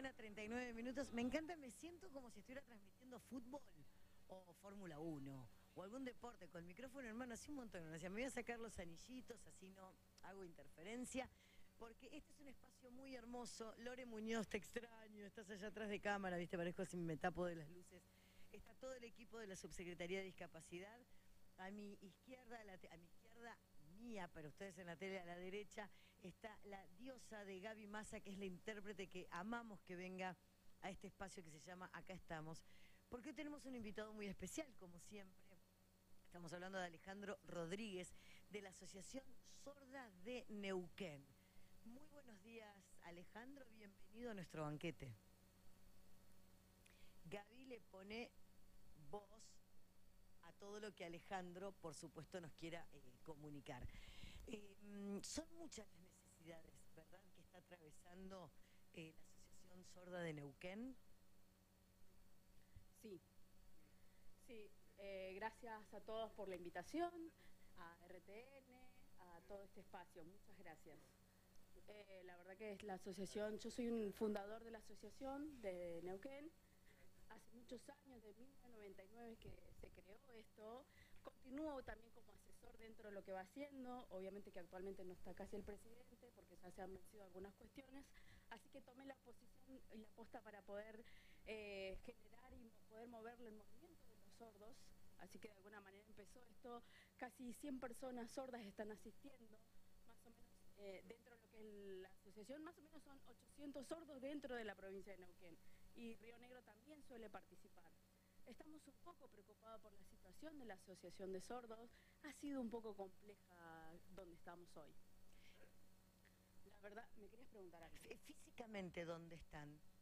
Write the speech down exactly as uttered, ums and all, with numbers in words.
mañana, treinta y nueve minutos. Me encanta, me siento como si estuviera transmitiendo fútbol o Fórmula uno o algún deporte con el micrófono en mano, así un montón. O sea, me voy a sacar los anillitos, así no hago interferencia, porque este es un espacio muy hermoso. Lore Muñoz, te extraño, estás allá atrás de cámara, viste, parezco si me tapo de las luces. Está todo el equipo de la Subsecretaría de Discapacidad. A mi izquierda, a, la a mi izquierda mía, para ustedes en la tele, a la derecha, está la diosa de Gaby Massa, que es la intérprete que amamos que venga a este espacio que se llama Acá Estamos, porque hoy tenemos un invitado muy especial, como siempre. Estamos hablando de Alejandro Rodríguez, de la Asociación Sorda de Neuquén. Muy buenos días, Alejandro, bienvenido a nuestro banquete. Gaby le pone voz a todo lo que Alejandro, por supuesto, nos quiera eh, comunicar. Eh, son muchas las necesidades, ¿verdad?, que está atravesando eh, la Asociación Sorda de Neuquén. Sí, sí. Eh, gracias a todos por la invitación, a R T N, a todo este espacio. Muchas gracias. Eh, la verdad que es la asociación, yo soy un fundador de la asociación de Neuquén. Hace muchos años, de mil novecientos noventa y nueve que se creó esto. Continúo también como asesor dentro de lo que va haciendo. Obviamente que actualmente no está casi el presidente porque ya se han vencido algunas cuestiones. Así que tomé la posición y la posta para poder eh, generar y poder moverle el movimiento de los sordos. Así que de alguna manera empezó esto. Casi cien personas sordas están asistiendo, más o menos. Eh, dentro de lo que es la asociación, más o menos son ochocientos sordos dentro de la provincia de Neuquén, y Río Negro también suele participar. Estamos un poco preocupados por la situación de la asociación de sordos. Ha sido un poco compleja donde estamos hoy. La verdad, ¿me querías preguntar algo? Físicamente, ¿dónde están?